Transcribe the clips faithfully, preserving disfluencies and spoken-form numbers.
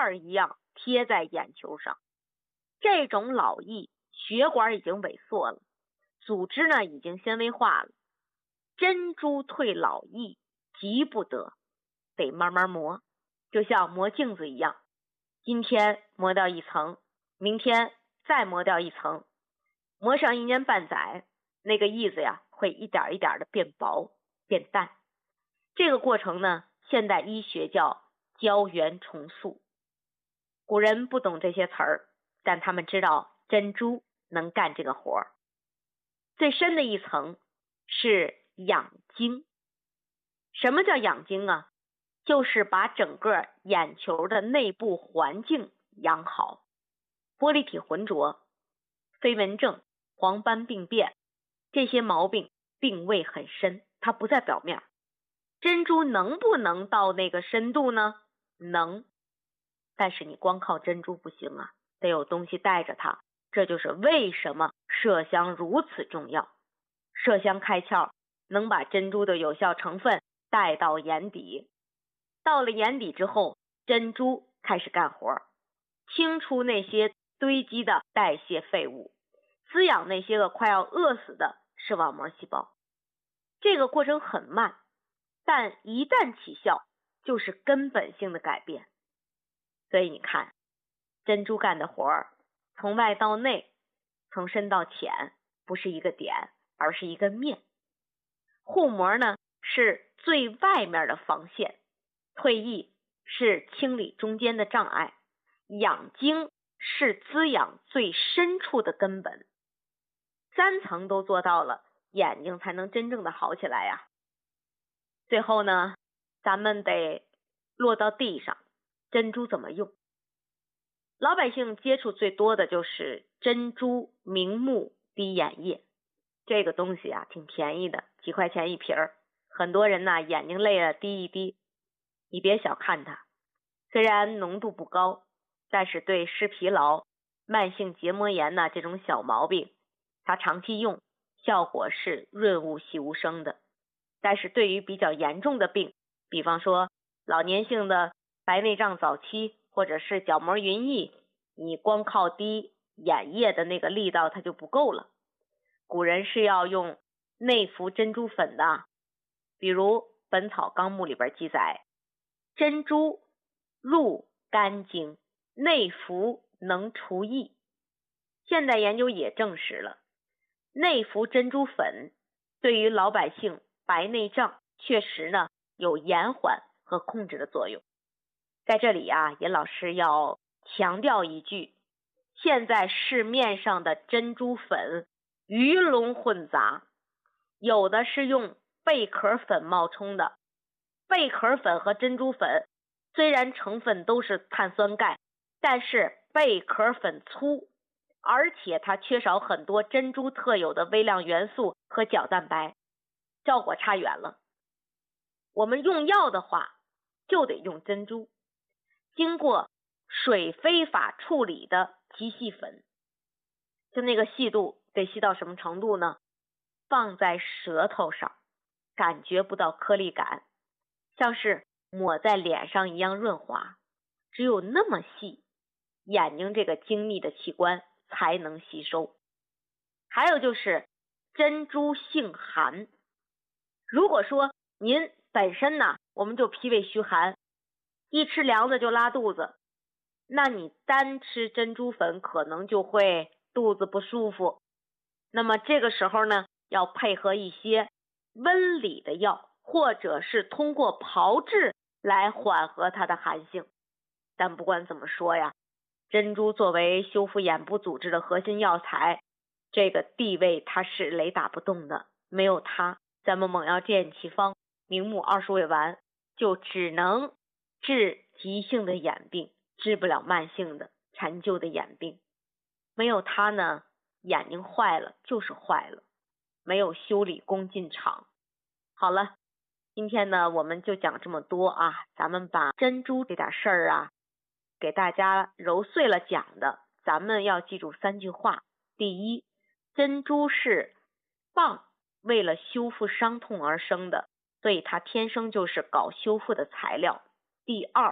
儿一样贴在眼球上。这种老翳血管已经萎缩了，组织呢已经纤维化了。珍珠退老翳急不得，得慢慢磨，就像磨镜子一样，今天磨掉一层，明天再磨掉一层，磨上一年半载，那个翳子呀会一点一点的变薄变淡。这个过程呢，现代医学叫胶原重塑。古人不懂这些词儿，但他们知道珍珠能干这个活儿。最深的一层是养精。什么叫养精啊？就是把整个眼球的内部环境养好。玻璃体浑浊、飞蚊症、黄斑病变，这些毛病病位很深，它不在表面。珍珠能不能到那个深度呢？能，但是你光靠珍珠不行啊，得有东西带着它。这就是为什么麝香如此重要。麝香开窍，能把珍珠的有效成分带到眼底。到了眼底之后，珍珠开始干活，清除那些堆积的代谢废物，滋养那些个快要饿死的视网膜细胞。这个过程很慢，但一旦起效，就是根本性的改变。所以你看，珍珠干的活儿，从外到内，从深到浅，不是一个点，而是一个面。护膜呢，是最外面的防线，退翳是清理中间的障碍，养精是滋养最深处的根本。三层都做到了，眼睛才能真正的好起来呀。最后呢，咱们得落到地上，珍珠怎么用？老百姓接触最多的就是珍珠明目滴眼液，这个东西啊挺便宜的，几块钱一瓶儿，很多人呢眼睛累了滴一滴。你别小看它，虽然浓度不高，但是对视疲劳、慢性结膜炎呢这种小毛病，它长期用效果是润物细无声的。但是对于比较严重的病，比方说老年性的白内障早期，或者是角膜云翳，你光靠滴眼液的那个力道它就不够了。古人是要用内服珍珠粉的，比如《本草纲目》里边记载，珍珠入肝经，内服能除翳。现代研究也证实了，内服珍珠粉对于老百姓白内障确实呢有延缓和控制的作用。在这里啊，严老师要强调一句，现在市面上的珍珠粉鱼龙混杂，有的是用贝壳粉冒充的。贝壳粉和珍珠粉虽然成分都是碳酸钙，但是贝壳粉粗，而且它缺少很多珍珠特有的微量元素和角蛋白，效果差远了。我们用药的话就得用珍珠，经过水飞法处理的极细粉，就那个细度得细到什么程度呢？放在舌头上，感觉不到颗粒感，像是抹在脸上一样润滑，只有那么细，眼睛这个精密的器官才能吸收。还有就是珍珠性寒，如果说您本身呢，我们就脾胃虚寒，一吃凉的就拉肚子，那你单吃珍珠粉可能就会肚子不舒服。那么这个时候呢，要配合一些温里的药，或者是通过炮制来缓和它的寒性。但不管怎么说呀，珍珠作为修复眼部组织的核心药材，这个地位它是雷打不动的。没有它，咱们猛药健气方明目二十味丸就只能治急性的眼病，治不了慢性的陈旧的眼病。没有它呢，眼睛坏了就是坏了，没有修理工进厂。好了，今天呢我们就讲这么多啊，咱们把珍珠这点事儿啊给大家揉碎了讲的，咱们要记住三句话。第一，珍珠是蚌为了修复伤痛而生的，所以它天生就是搞修复的材料。第二，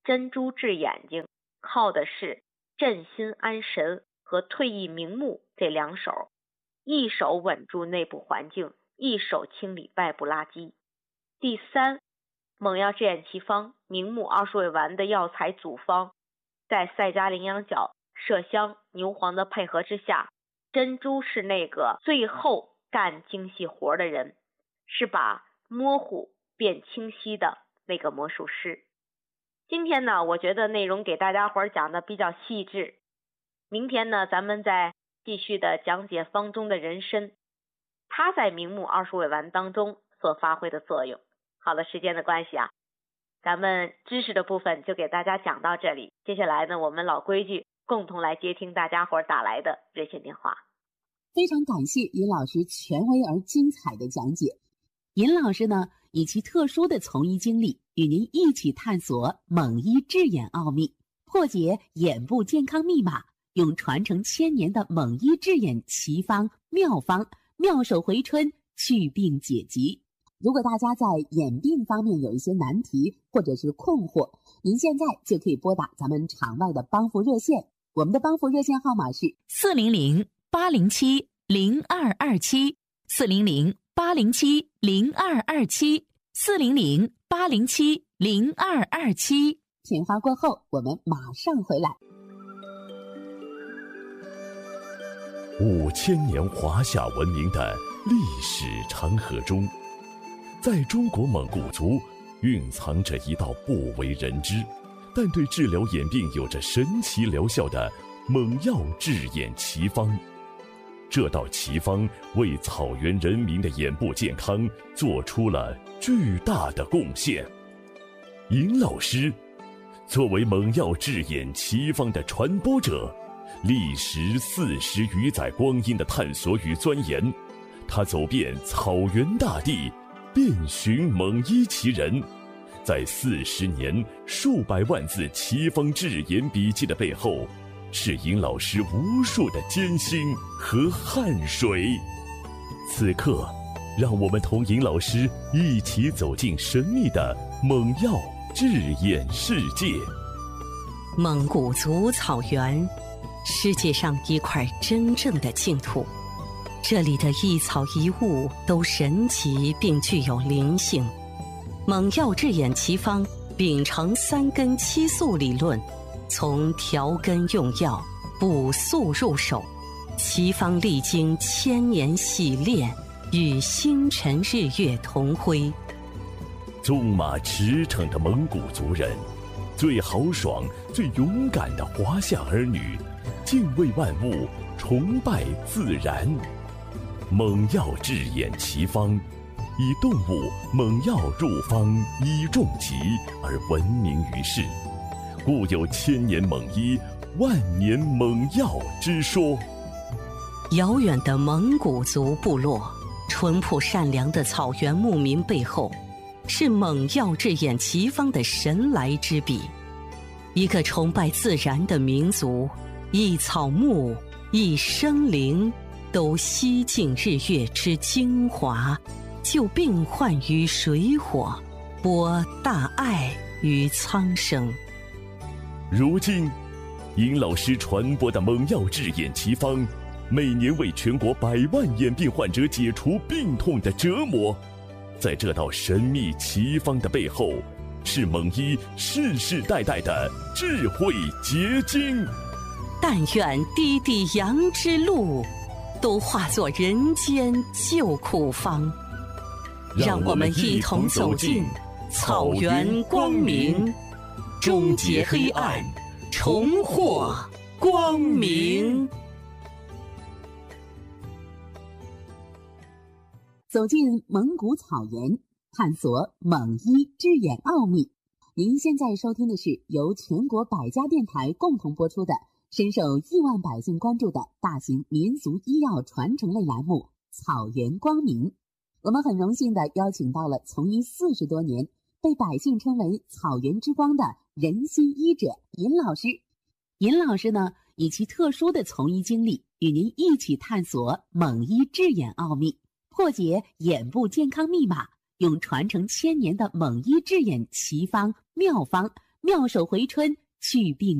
珍珠治眼睛靠的是镇心安神和退翳明目这两手，一手稳住内部环境，一手清理外部垃圾。第三，猛药治眼奇方明目二十味丸的药材组方，在赛加羚羊角、麝香、牛黄的配合之下，珍珠是那个最后干精细活的人，是把模糊变清晰的那个魔术师。今天呢，我觉得内容给大家伙讲的比较细致，明天呢，咱们再继续的讲解方中的人参，它在明目二十味丸当中所发挥的作用。好了，时间的关系啊，咱们知识的部分就给大家讲到这里。接下来呢，我们老规矩，共同来接听大家伙打来的热线电话。 非常感谢尹老师权威而精彩的讲解。尹老师呢，以其特殊的从医经历，与您一起探索蒙医治眼奥秘，破解眼部健康密码，用传承千年的蒙医治眼奇方妙方，妙手回春，祛病解疾。如果大家在眼病方面有一些难题或者是困惑，您现在就可以拨打咱们场外的帮扶热线，我们的帮扶热线号码是四零零八零七零二二七，四零零八零七零二二七，四零零八零七零二二七。 片花过后，我们马上回来。 五千年华夏文明的历史长河中，在中国蒙古族蕴藏着一道不为人知，但对治疗眼病有着神奇疗效的蒙药治眼奇方。这道奇方为草原人民的眼部健康做出了巨大的贡献。尹老师作为蒙药治眼奇方的传播者，历时四十余载光阴的探索与钻研，他走遍草原大地，遍寻蒙医奇人，在四十年数百万字奇方治眼笔记的背后，是尹老师无数的艰辛和汗水。此刻，让我们同尹老师一起走进神秘的蒙药治眼世界。 蒙古族草原，世界上一块真正的净土。这里的一草一物都神奇并具有灵性。蒙药治眼奇方秉承三根七素理论，从调根用药、补素入手，奇方历经千年洗炼，与星辰日月同辉。 纵马驰骋的蒙古族人，最豪爽、最勇敢的华夏儿女，敬畏万物，崇拜自然。蒙药治眼奇方，以动物蒙药入方医重疾而闻名于世，故有千年蒙医、万年蒙药之说。 遥远的蒙古族部落，淳朴善良的草原牧民背后，是蒙药治眼奇方的神来之笔。一个崇拜自然的民族，一草木，一生灵，都吸尽日月之精华，救病患于水火，播大爱于苍生。 如今，尹老师传播的蒙药治眼奇方，每年为全国百万眼病患者解除病痛的折磨。在这道神秘奇方的背后，是蒙医世世代代的智慧结晶。 但愿滴滴羊之路，都化作人间救苦方。让我们一同走进草原光明，终结黑暗，重获光明。 走进蒙古草原，探索蒙医治眼奥秘。您现在收听的是由全国百家电台共同播出的深受亿万百姓关注的大型民俗医药传承类栏目《草原光明》。我们很荣幸地邀请到了从医四十多年，被百姓称为草原之光的人心医者尹老师。尹老师呢，以其特殊的从医经历，与您一起探索蒙医治眼奥秘，破解眼部健康密码，用传承千年的蒙医治眼奇方妙方， 妙手回春，祛病